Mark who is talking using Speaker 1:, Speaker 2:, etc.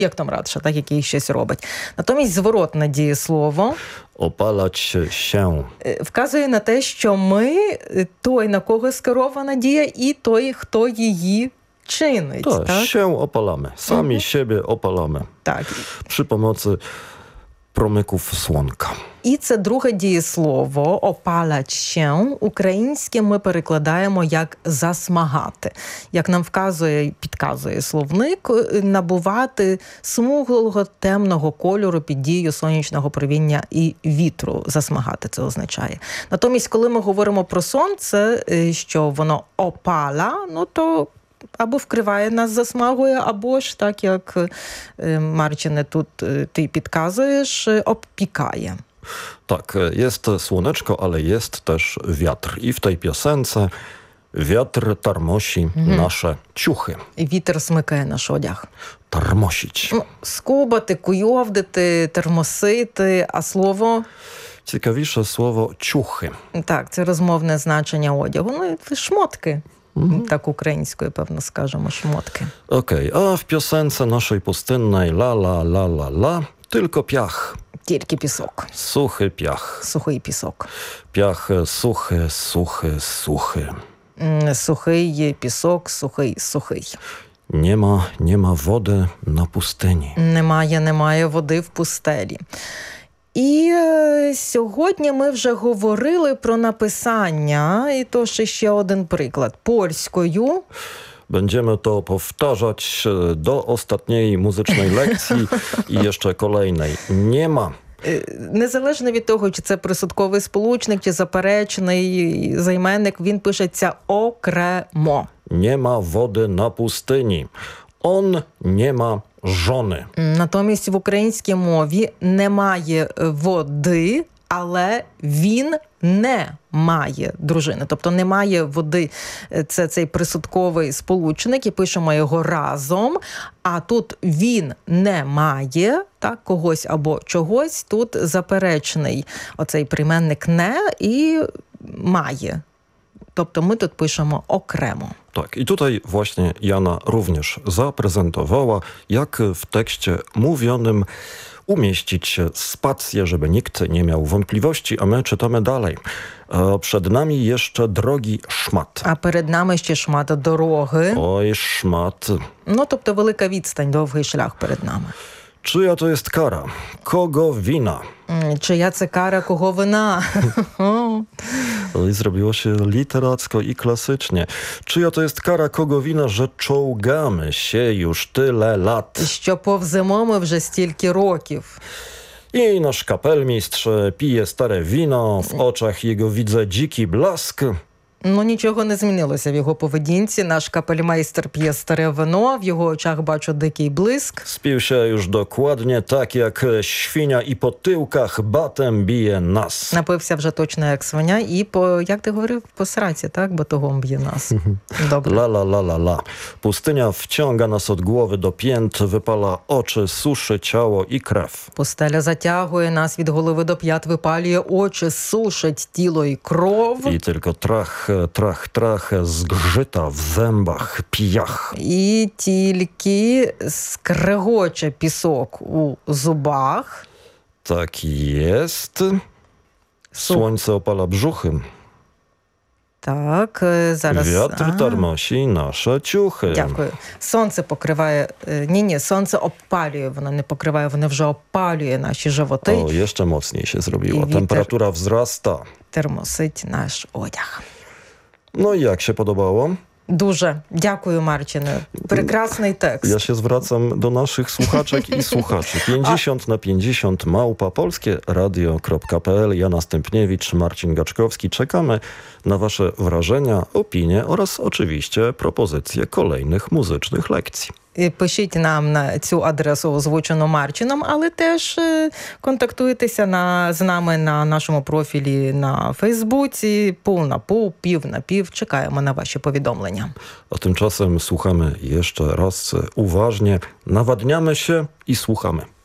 Speaker 1: як там радше, так, який щось робить. Натомість зворотне дієслово
Speaker 2: opalać się
Speaker 1: вказує на те, що ми той, на кого скерована дія, і той, хто її чинить.
Speaker 2: Tak,
Speaker 1: Так?
Speaker 2: się opalamy. Sami siebie opalamy.
Speaker 1: Так.
Speaker 2: Przy pomocy promyków słonka.
Speaker 1: І це друге дієслово «опалać się» українське ми перекладаємо як «засмагати». Як нам підказує словник, набувати смуглого темного кольору під дією сонячного проміння і вітру. Засмагати це означає. Натомість, коли ми говоримо про сонце, що воно опала, то або вкриває нас засмагою, або ж, так як, Марчине, тут ти підказуєш, обпікає.
Speaker 2: Tak, jest słoneczko, ale jest też wiatr. I w tej piosence wiatr tarmosi nasze ciuchy.
Speaker 1: Вітер смикає наш одяг.
Speaker 2: Tarmosić.
Speaker 1: Скубати, куйовдити, термосити, а слово...
Speaker 2: Ciekawisze słowo ciuchy.
Speaker 1: Так, це розмовне значення одягу. Шмотки. Так українською, певно, скажемо, шмотки.
Speaker 2: Okej, a w piosence naszej pustynnej la la la la la tylko piach.
Speaker 1: Тільки пісок.
Speaker 2: Suchy piach.
Speaker 1: Сухий пісок.
Speaker 2: Piach suchy, suchy, suchy.
Speaker 1: Сухий пісок, сухий.
Speaker 2: Nie ma wody na pustyni.
Speaker 1: Немає води в пустелі. І сьогодні ми вже говорили про написання, і то ще один приклад. Польською.
Speaker 2: Będziemy to powtarzać do ostatniej muzycznej lekcji i jeszcze kolejnej. Nie ma.
Speaker 1: Незалежно від того, чи це присудковий сполучник, чи заперечний займенник, він пишеться окремо.
Speaker 2: Nie ma wody na pustyni. On nie ma żony.
Speaker 1: Натомість в українській мові немає води, але він не має дружини. Тобто немає води, це цей присудковий сполучник, і пишемо його разом, а тут він не має, так, когось або чогось, тут заперечний оцей прийменник не і має. Тобто ми тут пишемо окремо.
Speaker 2: Tak, i tutaj właśnie Jana również zaprezentowała, jak w tekście mówionym umieścić spację, żeby nikt nie miał wątpliwości, a my czytamy dalej. Przed nami jeszcze drogi szmat.
Speaker 1: А перед нами ще шмат дороги.
Speaker 2: Oj, szmat.
Speaker 1: Тобто велика відстань, довгий шлях перед нами.
Speaker 2: Czyja to jest kara? Kogo wina?
Speaker 1: Чия це кара, кого вина?
Speaker 2: I zrobiło się literacko i klasycznie. Czyja to jest kara, kogo wina, że czołgamy się już tyle lat?
Speaker 1: Що повземо ми вже стільки років.
Speaker 2: I nasz kapelmistrz pije stare wino, w oczach jego widzę dziki blask.
Speaker 1: Нічого не змінилося в його поведінці. Наш капельмейстер п'є старе вино, в його очах бачу дикий блиск.
Speaker 2: Spił się już dokładnie tak jak świnia i po tyłkach batem bije nas.
Speaker 1: Напився вже точно як свиня і як ти говорив, по сраці, так? Батогом б'є нас. Добре.
Speaker 2: La la la la la. Pustynia wciąga nas od głowy do pięt, wypala oczy, suszy ciało i krew.
Speaker 1: Пустеля затягує нас від голови до п'ят, випалює очі, сушить тіло і кров.
Speaker 2: I tylko trach, zgrzyta w zębach pijach.
Speaker 1: І тільки скрегоче пісок у зубах.
Speaker 2: Tak jest. Słońce opala brzuchy.
Speaker 1: Так, зараз.
Speaker 2: Wiatr tarmosi nasze ciuchy.
Speaker 1: Дякую. Сонце покриває... сонце опалює, воно не покриває, воно вже опалює наші животи.
Speaker 2: O, jeszcze mocniej się zrobiło. Temperatura wzrasta.
Speaker 1: Термосить наш одяг.
Speaker 2: No i jak się podobało?
Speaker 1: Дуже. Дякую, Марчине. Прекрасний текст.
Speaker 2: Ja się zwracam do naszych słuchaczek i słuchaczy. 50/50 małpapolskieradio.pl. Jana Stępniewicz, Marcin Gaczkowski. Czekamy na wasze wrażenia, opinie oraz oczywiście propozycje kolejnych muzycznych lekcji.
Speaker 1: Пишіть нам на цю адресу, озвучену Марчином, але теж контактуйтеся з нами на нашому профілі на Фейсбуці. Пол на пол, пів на пів. Чекаємо на ваші повідомлення.
Speaker 2: A tymczasem słuchamy jeszcze raz uważnie. Nawadniamy się i słuchamy.